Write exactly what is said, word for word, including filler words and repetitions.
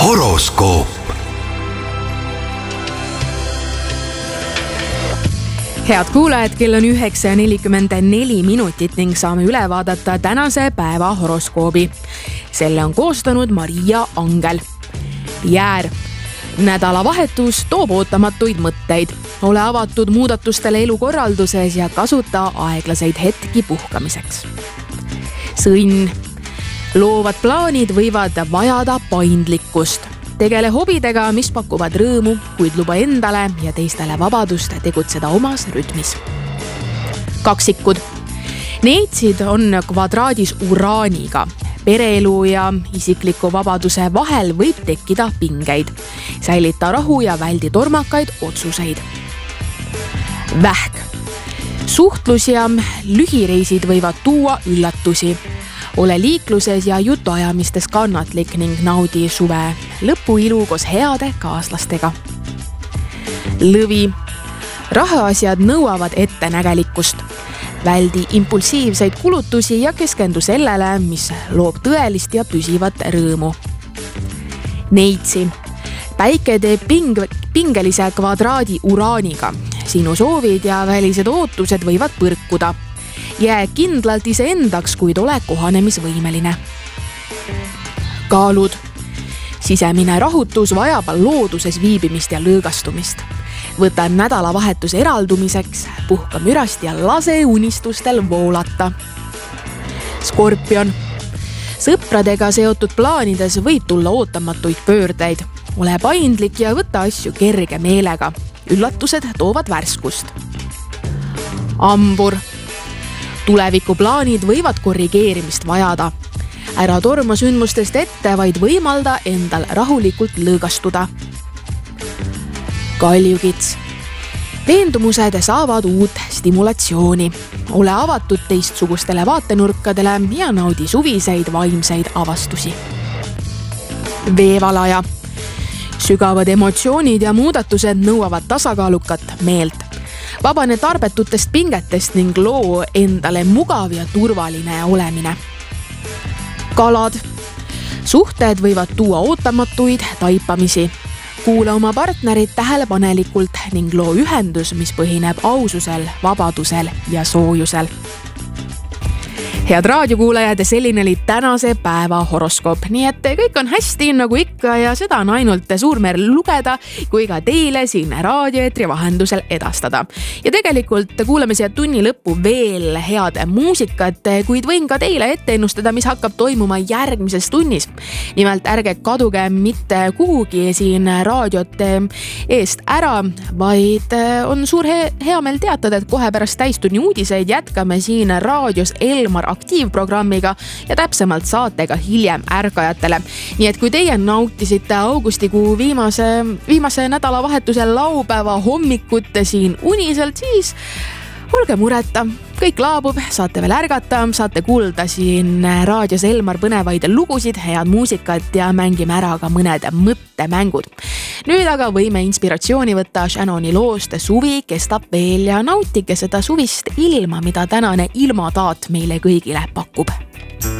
horoskoop. Head kuulajad, kell on üheksa ja nelikümmend neli minutit ning saame üle vaadata tänase päeva horoskoobi. Selle on koostanud Maria Angel. Jäär. Nädalavahetus toob ootamatuid mõtteid. Ole avatud muudatustele elukorralduses ja kasuta aeglaseid hetki puhkamiseks. Sõnn. Loovad plaanid võivad vajada paindlikkust. Tegele hobidega, mis pakuvad rõõmu, kuid luba endale ja teistele vabadust tegutseda omas rütmis. Kaksikud. Neitsid on kvadraadis Uraaniga. Pereelu ja isikliku vabaduse vahel võib tekkida pingeid. Säilita rahu ja väldi tormakaid otsuseid. Vähk. Suhtlus ja lühireisid võivad tuua üllatusi. Ole liikluses ja jutuajamistes kannatlik ning naudi suve lõpuilu koos heade kaaslastega. Lõvi. Rahaasjad nõuavad ettenägelikkust. Väldi impulsiivseid kulutusi ja keskendu sellele, mis loob tõelist ja püsivat rõõmu. Neitsi. Päike teeb ping, pingelise kvadraadi Uraaniga. Sinu soovid ja välised ootused võivad põrkuda. Jää kindlalt iseendaks, kuid ole kohanemisvõimeline. Kaalud. Sisemine rahutus vajab looduses viibimist ja lõõgastumist. Võta nädalavahetus eraldumiseks, puhka mürast ja lase unistustel voolata. Skorpion. Sõpradega seotud plaanides võib tulla ootamatuid pöördeid. Ole paindlik ja võta asju kerge meelega. Üllatused toovad värskust. Hambur. Tulevikuplaanid võivad korrigeerimist vajada. Ära torma sündmustest ette, vaid võimalda endal rahulikult lõõgastuda. Kaljukits. Veendumused saavad uut stimulatsiooni. Ole avatud teistsugustele vaatenurkadele ja naudi suviseid vaimseid avastusi. Veevalaja. Sügavad emotsioonid ja muudatused nõuavad tasakaalukat meelt. Vabane tarbetutest pingetest ning loo endale mugav ja turvaline olemine. Kalad. Suhted võivad tuua ootamatuid taipamisi. Kuula oma partnerit tähelepanelikult ning loo ühendus, mis põhineb aususel, vabadusel ja soojusel. Head raadiokuulajad, selline oli tänase päeva horoskoop. Nii et kõik on hästi nagu ikka ja seda on ainult suurmeel lugeda, kui ka teile siin raadioeetri vahendusel edastada. Ja tegelikult kuuleme siia tunni lõppu veel head muusikat, kuid võin ka teile ette ennustada, mis hakkab toimuma järgmises tunnis. Nimelt ärge kaduge mitte kuhugi siin raadiote eest ära, vaid on suur he- hea meel teatada, et kohe pärast täistunni uudiseid jätkame siin raadios Elmar aktiivprogrammiga ja täpsemalt saatega hiljem ärkajatele. Nii et kui teie nautisite augustikuu viimase, viimase nädalavahetuse laupäeva hommikut siin uniselt, siis olge mureta. Kõik laabub, saate veel ärgata, saate kuulda siin raadios Elmar põnevaid lugusid, head muusikat ja mängime ära ka mõned mõttemängud. Nüüd aga võime inspiratsiooni võtta Shannoni loost Suvi kestab veel ja nautige seda suvist ilma, mida tänane ilmataat meile kõigile pakub.